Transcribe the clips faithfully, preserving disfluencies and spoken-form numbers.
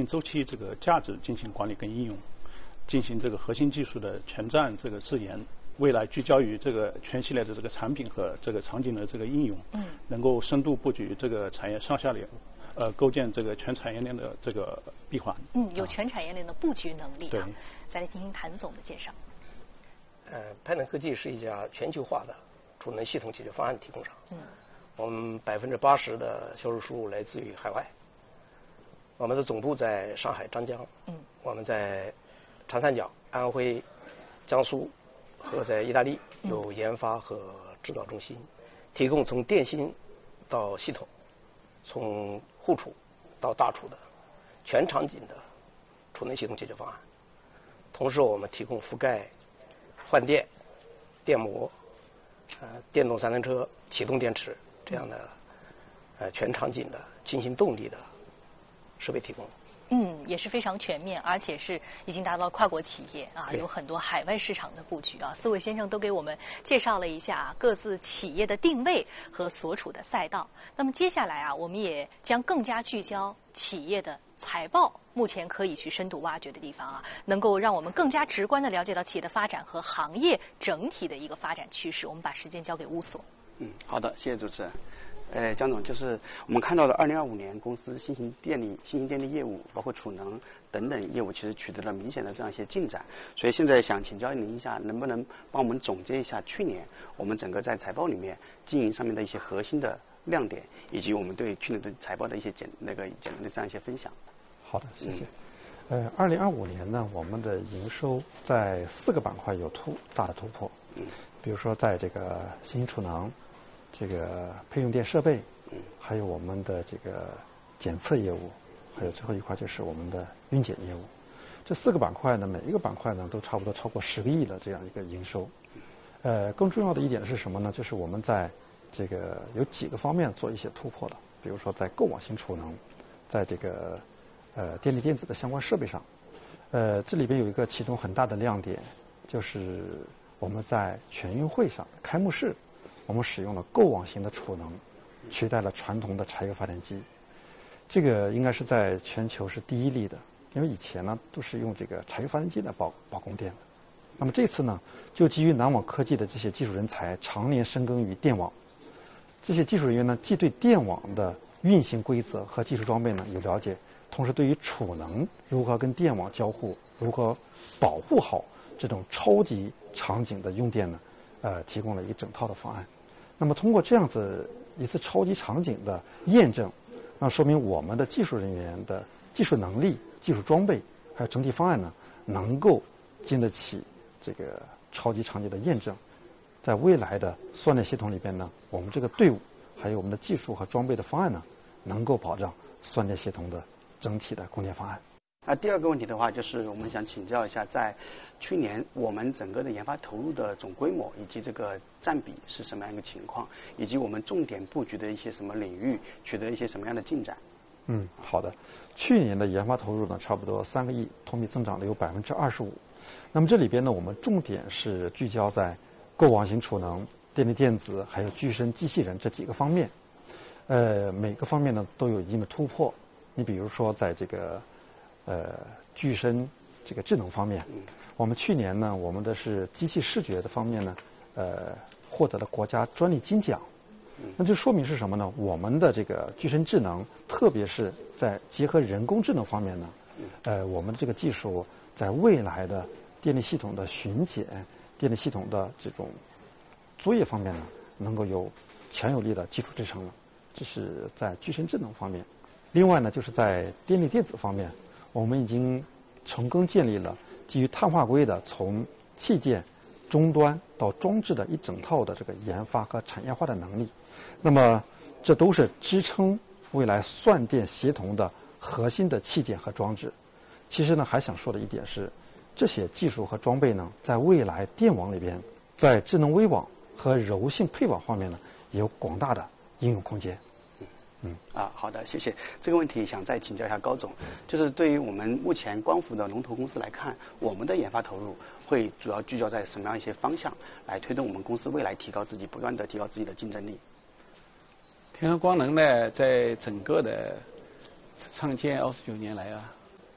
周期这个价值进行管理跟应用，进行这个核心技术的全站这个自研。未来聚焦于这个全系列的这个产品和这个场景的这个应用，嗯，能够深度布局这个产业上下游，呃，构建这个全产业链的这个闭环。 嗯，有全产业链的布局能力、啊。 对， 再来听听谭总的介绍。 呃，派能科技是一家全球化的储能系统解决方案提供商。嗯，我们百分之八十的销售收入来自于海外。我们的总部在上海张江。嗯，我们在长三角、安徽、江苏。和在意大利有研发和制造中心，提供从电芯到系统，从户储到大储的全场景的储能系统解决方案。同时，我们提供覆盖换电、电摩、呃电动三轮车、启动电池这样的呃全场景的进行动力的设备提供。 嗯，也是非常全面，而且是已经达到跨国企业啊，有很多海外市场的布局啊。四位先生都给我们介绍了一下、啊、各自企业的定位和所处的赛道。那么接下来啊，我们也将更加聚焦企业的财报，目前可以去深度挖掘的地方啊，能够让我们更加直观地了解到企业的发展和行业整体的一个发展趋势。我们把时间交给乌索。 嗯，好的，谢谢主持人。呃，江总，就是我们看到了二零二五年公司新型电力、新型电力业务，包括储能等等业务，其实取得了明显的这样一些进展。所以现在想请教您一下，能不能帮我们总结一下去年我们整个在财报里面经营上面的一些核心的亮点，以及我们对去年的财报的一些简那个简单的这样一些分享。 好的，谢谢。嗯、呃，二零二五年呢，我们的营收在四个板块有突大的突破。嗯，比如说在这个新型储能。这个配用电设备，还有我们的这个检测业务，还有最后一块就是我们的运检业务。这四个板块呢，每一个板块呢都差不多超过十个亿的这样一个营收。呃，更重要的一点是什么呢？就是我们在这个有几个方面做一些突破的，比如说在购网型储能，在这个呃电力电子的相关设备上，呃，这里边有一个其中很大的亮点，就是我们在全运会上开幕式。我们使用了购网型的储能，取代了传统的柴油发电机，这个应该是在全球是第一例的。因为以前呢都是用这个柴油发电机来保保供电的。那么这次呢，就基于南网科技的这些技术人才常年深耕于电网，这些技术人员呢既对电网的运行规则和技术装备呢有了解，同时对于储能如何跟电网交互，如何保护好这种超级场景的用电呢，呃，提供了一整套的方案。那么通过这样子一次超级场景的验证，那说明我们的技术人员的技术能力、技术装备还有整体方案呢，能够经得起这个超级场景的验证。在未来的算力系统里边呢，我们这个队伍还有我们的技术和装备的方案呢，能够保障算力系统的整体的供电方案。 那第二个问题的话，就是我们想请教一下，在去年我们整个的研发投入的总规模以及这个占比是什么样一个情况，以及我们重点布局的一些什么领域取得一些什么样的进展？ 嗯，好的。去年的研发投入呢，差不多三个亿，同比增长了有百分之二十五。那么这里边呢，我们重点是聚焦在购网型储能、电力电子还有具身机器人这几个方面。呃，每个方面呢都有一定的突破。你比如说，在这个呃具身这个智能方面，我们去年呢，我们的是机器视觉的方面呢，呃，获得了国家专利金奖。那这说明是什么呢？我们的这个具身智能，特别是在结合人工智能方面呢，呃，我们的这个技术在未来的电力系统的巡检、电力系统的这种作业方面呢，能够有强有力的基础支撑了。这是在具身智能方面。另外呢，就是在电力电子方面，我们已经成功建立了基于碳化硅的从器件终端到装置的一整套的这个研发和产业化的能力。那么这都是支撑未来算电协同的核心的器件和装置。其实呢，还想说的一点是，这些技术和装备呢，在未来电网里边，在智能微网和柔性配网方面呢，也有广大的应用空间。 嗯啊，好的，谢谢。这个问题想再请教一下高总，就是对于我们目前光伏的龙头公司来看，我们的研发投入会主要聚焦在什么样一些方向，来推动我们公司未来提高自己，不断的提高自己的竞争力？ 天合光能呢，在整个的创建二十九年来啊，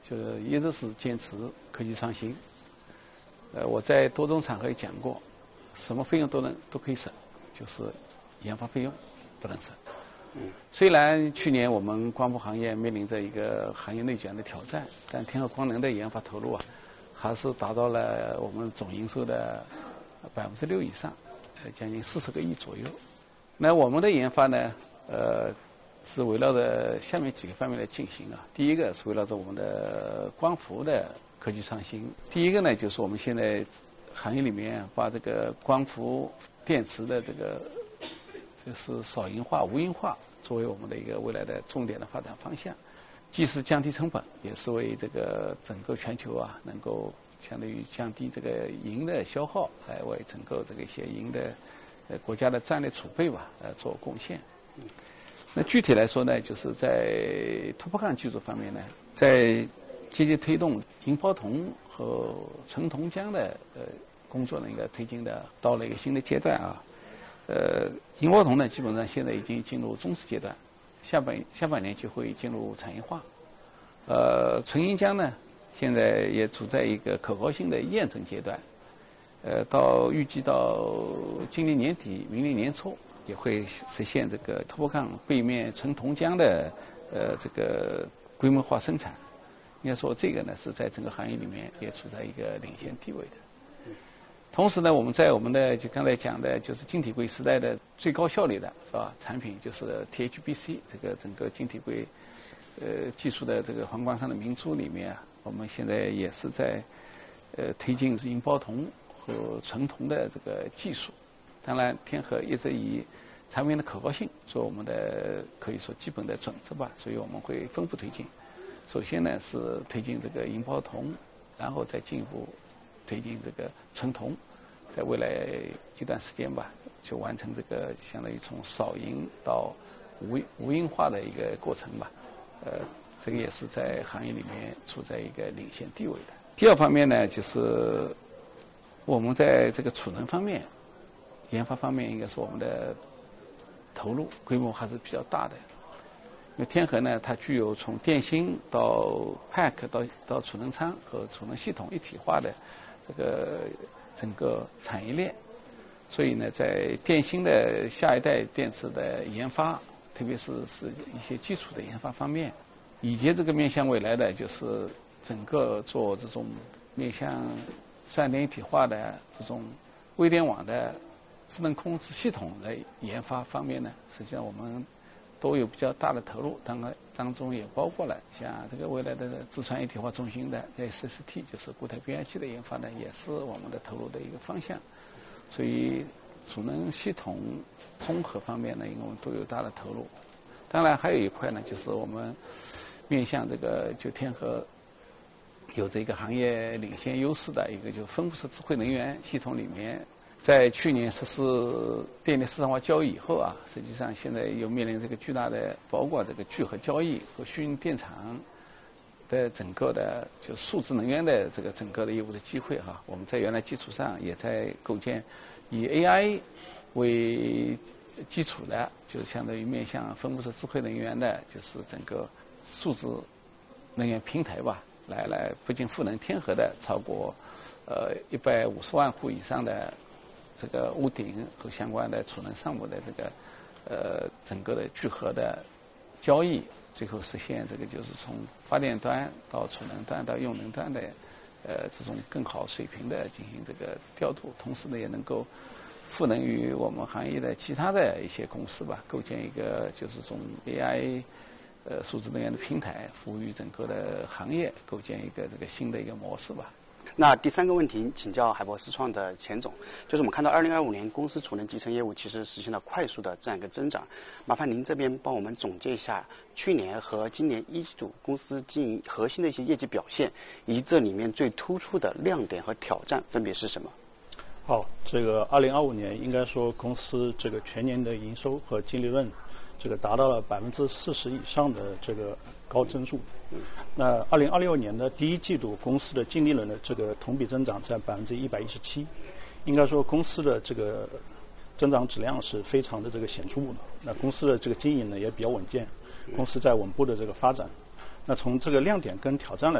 就是一直是坚持科技创新。呃，我在多种场合也讲过，什么费用都能都可以省，就是研发费用不能省。嗯，虽然去年我们光伏行业面临着一个行业内卷的挑战，但天合光能的研发投入啊，还是达到了我们总营收的百分之六以上，呃，将近四十个亿左右。那我们的研发呢，呃，是围绕着下面几个方面来进行啊。第一个是围绕着我们的光伏的科技创新。第一个呢，就是我们现在行业里面把这个光伏电池的这个就是少银化、无银化作为我们的一个未来的重点的发展方向，既是降低成本，也是为这个整个全球啊能够相当于降低这个银的消耗，来为整个这个一些银的呃国家的战略储备吧呃做贡献。那具体来说呢，就是在突破抗技术方面呢，在积极推动银包铜和纯铜浆的呃工作呢，应该推进的到了一个新的阶段啊。呃，银包铜呢，基本上现在已经进入中试阶段，下半下半年就会进入产业化。呃，纯银浆呢，现在也处在一个可靠性的验证阶段。呃，到预计到今年年底、明年年初，也会实现这个突破抗背面纯铜浆的呃这个规模化生产。应该说，这个呢是在整个行业里面也处在一个领先地位的。同时呢，我们在我们的就刚才讲的，就是晶体硅时代的最高效率的是吧产品，就是 T H B C 这个整个晶体硅呃技术的这个皇冠上的明珠里面啊，我们现在也是在呃推进银包铜和纯铜的这个技术。当然，天合一直以产品的可靠性做我们的可以说基本的准则吧，所以我们会分步推进。首先呢是推进这个银包铜，然后再进一步推进这个纯铜，在未来一段时间吧，就完成这个相当于从少银到无无银化的一个过程吧。呃，这个也是在行业里面处在一个领先地位的。第二方面呢，就是我们在这个储能方面、研发方面，应该是我们的投入规模还是比较大的。因为天合呢，它具有从电芯到 pack 到到储能仓和储能系统一体化的这个整个产业链，所以呢，在电芯的下一代电池的研发，特别是是一些基础的研发方面，以及这个面向未来的就是整个做这种面向算联一体化的这种微电网的智能控制系统的研发方面呢，实际上我们都有比较大的投入，当然当中也包括了像这个未来的自传一体化中心的 S S T， 就是固态变压器的研发呢，也是我们的投入的一个方向。所以储能系统综合方面呢，因为我们都有大的投入。当然还有一块呢，就是我们面向这个就天合有这个行业领先优势的一个就分布式智慧能源系统里面。在去年实施电力市场化交易以后啊，实际上现在又面临这个巨大的，包括这个聚合交易和虚拟电厂的整个的就数字能源的这个整个的业务的机会哈、啊。我们在原来基础上也在构建以 A I 为基础的，就相当于面向分布式智慧能源的，就是整个数字能源平台吧，来来不仅赋能天合的超过呃一百五十万户以上的这个屋顶和相关的储能项目的这个呃整个的聚合的交易，最后实现这个就是从发电端到储能端到用能端的呃这种更好水平的进行这个调度，同时呢也能够赋能于我们行业的其他的一些公司吧，构建一个就是从 A I 呃数字能源的平台，服务于整个的行业，构建一个这个新的一个模式吧。 那第三个问题，请教海博思创的钱总，就是我们看到二零二五年公司储能集成业务其实实现了快速的这样一个增长，麻烦您这边帮我们总结一下去年和今年一季度公司经营核心的一些业绩表现，以及这里面最突出的亮点和挑战分别是什么？ 好，这个二零二五年应该说公司这个全年的营收和净利润，这个达到了百分之四十以上的这个高增速。那二零二六年的第一季度，公司的净利润的这个同比增长在百分之一百一十七，应该说公司的这个增长质量是非常的这个显著的。那公司的这个经营呢也比较稳健，公司在稳步的这个发展。那从这个亮点跟挑战来